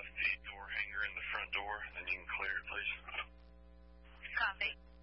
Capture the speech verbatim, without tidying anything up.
the door hanger in the front door, then you can clear it, please. Copy.